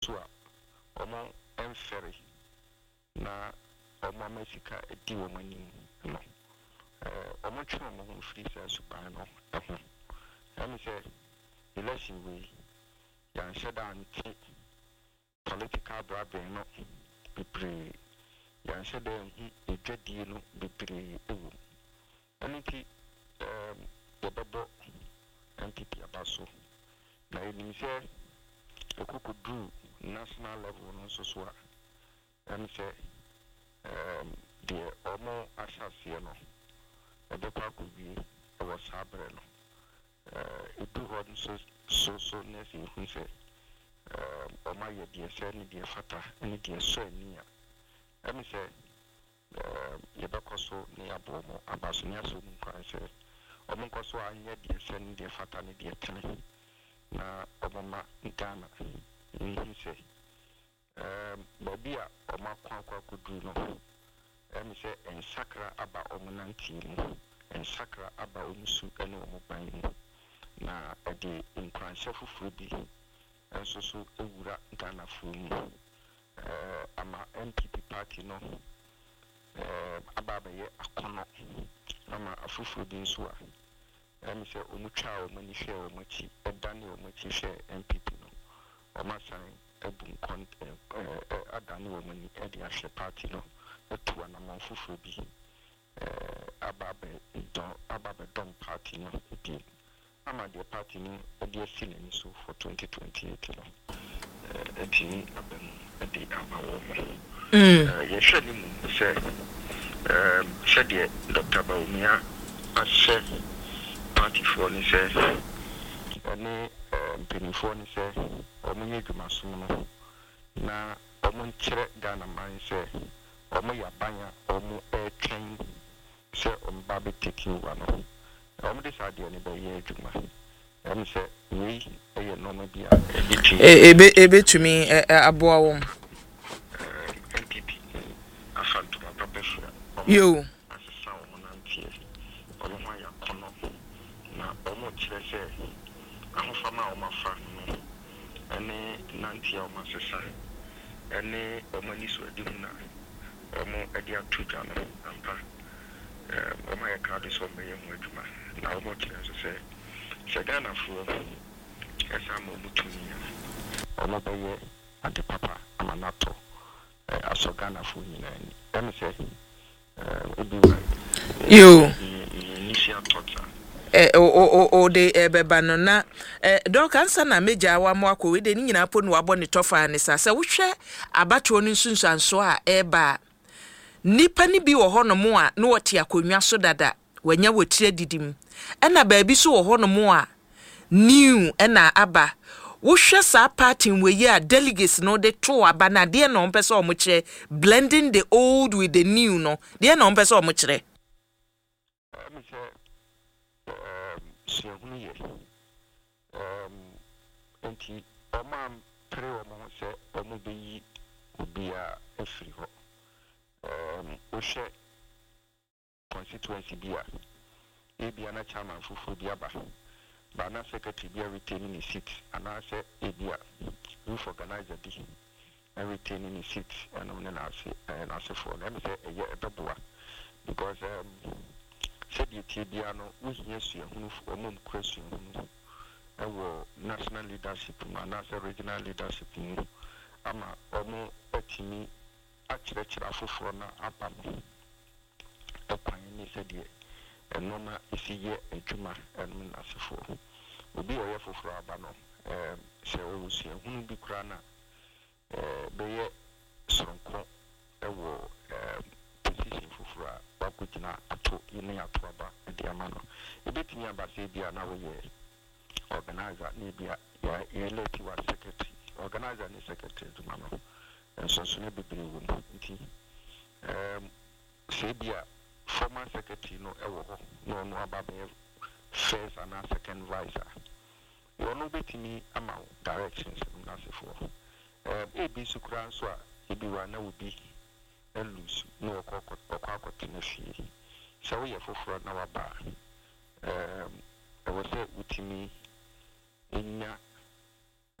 so omo emfere na omo Mexica edi wo mani no omo twa mo ho free service ban no am say election we yan sheda anti political brabbing no bebre yan sheda edwadie no bebre ewu aniti yebebo MPP abaso na enim say okukudu national level no so am say the omo asase no edekwa kubi was sabre no edu hod so nesi hu say oma ye de se ni de fata ni de so ani a am say yebekoso ni abomo abaso ni aso mu kwa say omo koso anye de se ni de fata ni de tene na obama Ghana ni say babia oma kwa kudu no am say ensakra aba omunanti mu ensakra aba omusu ene omuban mu na ade nkranhye fufuru bi enso so ewura Ghana fumu ama MPP party no ababaye akono ama afufuru bi nso a am say omutwa omani hwe omachi edane omachi hwe MPP no omasan ebun adane omani ede ahwe party no etu na manfufuru bi ababe dom party no edi ama the party no edi asile so for 2028 no eti abem edi abawo ye shedi mu se shedi Dr. Baumia ashe party for ni se ani penifo ni se omunye dwumaso no na omun kire Ghana man se omu yabanya omu etwen se ombabe taking over no omu decide ni be ye adwuma am se we eye no ma bia ebe tumi aboa wo MPP afantu papa fura yo asesa omu nantie omu ho ya kono na omu kire se ahofama omu afa no ene nantie omu asesa ene omu ni so adi na omo edi atuja no ampa omo ya ka de so me yemu adwuma na omo kire so se Ghana fu esa mo mutumi omo beye ade papa amanato aso Ghana fu nyina ni em se obi wa yo ni sia tota o de beba no na dok ansa na meja wa mo akọ we de ni nyina po no wabọ ne tofa ne sa se wohwe abato no nsunsanso a eba nipa ni bi wo hono mo a no wote akonwa so dada wanya wotire didim ena baabi so wo hono mo a new ena aba wohwe sa party we a delegates no de to aba na de no mpese o mo kire blending the old with the new no de no mpese o mo kire sehunu ye enti oma pre omo se omo beyi obia efiri ho ohwe constituency bia ebia na chairman fufu bia ba na secretary bia retaining his seat ana se ebia youth organizer di retaining his seat and on na se for let me say eye ebeboa because said the Tibiano, which yes, you have a question national leadership, and regional leadership. Ama omo etimi actually for na apam. A pioneer said ye, and nona is ye a juma and minasifo. Will be a for Abano, so we see a wound be crana, be sonko, position for Bakujina ato yene atwaba edi amano ebetimi abase bia na wo ye organizer ni bia ya eleti wa secretary organizer ni secretary dumano enso so ne bebre wo nti se bia former secretary no ewo ho no ababe first and second vice you no betimi ama directions na sefo ebi sukura nso a ebi wa na obi lose no okwakoteneshi so we for na waba I was say utimi inya